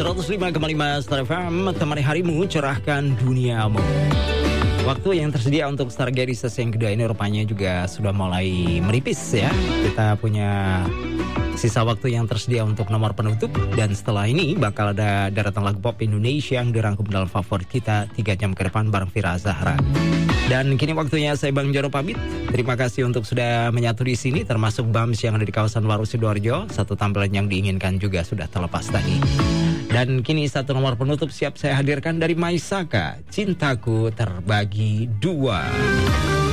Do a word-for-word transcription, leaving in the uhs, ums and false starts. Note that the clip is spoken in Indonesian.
seratus lima koma lima Star F M, temani harimu, cerahkan duniamu. Waktu yang tersedia untuk Stargazers yang kedua ini rupanya juga sudah mulai menipis ya. Kita punya sisa waktu yang tersedia untuk nomor penutup. Dan setelah ini bakal ada deretan lagu pop Indonesia yang dirangkum dalam favorit kita tiga jam ke depan bareng Fira Zahra. Dan kini waktunya saya Bang Jaro pamit. Terima kasih untuk sudah menyatu di sini, termasuk Bams yang ada di kawasan Waru Sidoarjo. Satu tampilan yang diinginkan juga sudah terlepas tadi. Dan kini satu nomor penutup siap saya hadirkan dari Maisaka, Cintaku Terbagi Dua.